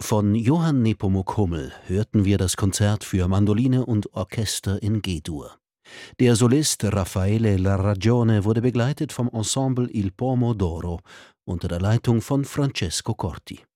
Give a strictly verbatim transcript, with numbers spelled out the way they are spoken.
Von Johann Nepomuk Hummel hörten wir das Konzert für Mandoline und Orchester in G-Dur. Der Solist Raffaele Larragione wurde begleitet vom Ensemble Il Pomo d'Oro unter der Leitung von Francesco Corti.